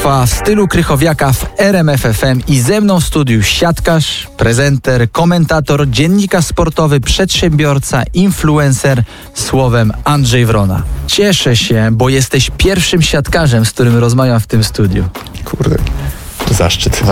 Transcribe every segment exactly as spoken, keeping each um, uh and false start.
W stylu Krychowiaka w R M F F M i ze mną w studiu siatkarz, prezenter, komentator, dziennikarz sportowy, przedsiębiorca, influencer, słowem Andrzej Wrona. Cieszę się, bo jesteś pierwszym siatkarzem, z którym rozmawiam w tym studiu. Kurde, zaszczyt.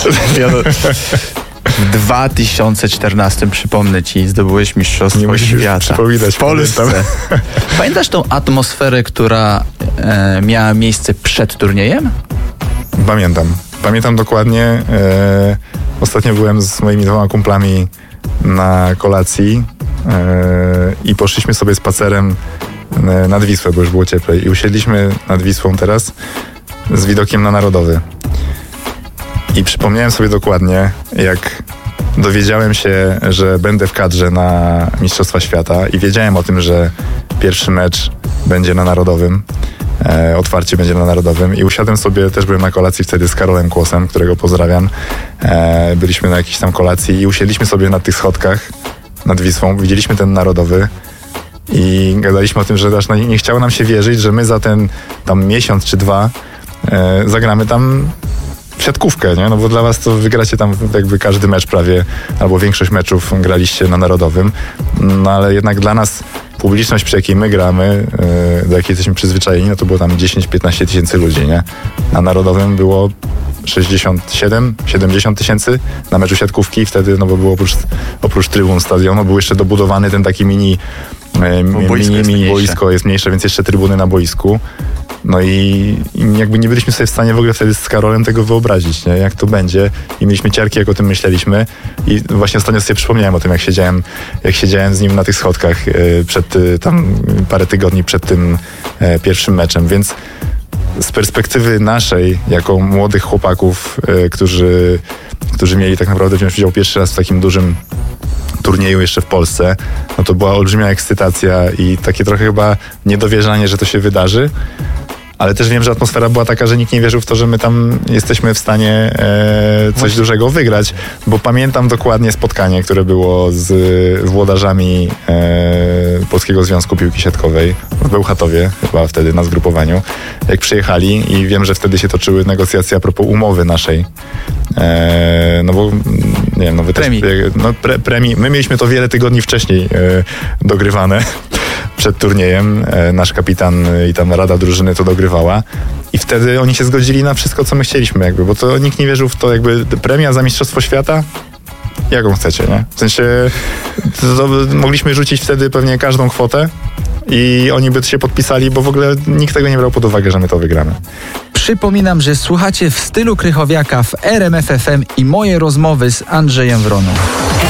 W dwa tysiące czternastym, przypomnę ci, zdobyłeś mistrzostwo Nie musisz świata przypominać w Polsce. Pamiętam. Pamiętasz tą atmosferę, która e, miała miejsce przed turniejem? Pamiętam. Pamiętam dokładnie. E, ostatnio byłem z moimi dwoma kumplami na kolacji e, i poszliśmy sobie spacerem e, nad Wisłę, bo już było cieplej. I usiedliśmy nad Wisłą teraz z widokiem na Narodowy. I przypomniałem sobie dokładnie, jak dowiedziałem się, że będę w kadrze na Mistrzostwa Świata i wiedziałem o tym, że pierwszy mecz będzie na Narodowym, e, otwarcie będzie na Narodowym i usiadłem sobie, też byłem na kolacji wtedy z Karolem Kłosem, którego pozdrawiam. E, byliśmy na jakiejś tam kolacji i usiedliśmy sobie na tych schodkach nad Wisłą, widzieliśmy ten Narodowy i gadaliśmy o tym, że aż nie chciało nam się wierzyć, że my za ten tam miesiąc czy dwa e, zagramy tam siatkówkę, nie? No bo dla was to wygracie tam jakby każdy mecz prawie, albo większość meczów graliście na Narodowym, no ale jednak dla nas publiczność, przy jakiej my gramy, yy, do jakiej jesteśmy przyzwyczajeni, no to było tam dziesięć piętnaście tysięcy ludzi, nie? Na Narodowym było sześćdziesiąt siedem siedemdziesiąt tysięcy na meczu siatkówki, wtedy, no bo było oprócz, oprócz trybun stadionu, był jeszcze dobudowany ten taki mini boisko mini, mini jest boisko jest mniejsze, więc jeszcze trybuny na boisku. No i, i jakby nie byliśmy sobie w stanie w ogóle wtedy z Karolem tego wyobrazić, nie? Jak to będzie. I mieliśmy ciarki, jak o tym myśleliśmy. I właśnie ostatnio sobie przypomniałem o tym, jak siedziałem, jak siedziałem z nim na tych schodkach przed, tam parę tygodni przed tym pierwszym meczem. Więc z perspektywy naszej, jako młodych chłopaków, którzy, którzy mieli tak naprawdę wziąć udział pierwszy raz w takim dużym turnieju jeszcze w Polsce, no to była olbrzymia ekscytacja i takie trochę chyba niedowierzanie, że to się wydarzy. Ale też wiem, że atmosfera była taka, że nikt nie wierzył w to, że my tam jesteśmy w stanie e, coś Właśnie. dużego wygrać, bo pamiętam dokładnie spotkanie, które było z włodarzami e, Polskiego Związku Piłki Siatkowej w Bełchatowie, chyba wtedy na zgrupowaniu, jak przyjechali i wiem, że wtedy się toczyły negocjacje a propos umowy naszej. E, no bo, nie wiem, no wy premii. też... No, pre, premii. My mieliśmy to wiele tygodni wcześniej e, dogrywane. Przed turniejem e, nasz kapitan i tam rada drużyny to dogrywała i wtedy oni się zgodzili na wszystko, co my chcieliśmy jakby, bo to nikt nie wierzył w to, jakby premia za Mistrzostwo Świata, jaką chcecie, nie? W sensie to, to mogliśmy rzucić wtedy pewnie każdą kwotę i oni by się podpisali, bo w ogóle nikt tego nie brał pod uwagę, że my to wygramy. Przypominam, że słuchacie w stylu Krychowiaka w R M F F M i moje rozmowy z Andrzejem Wroną.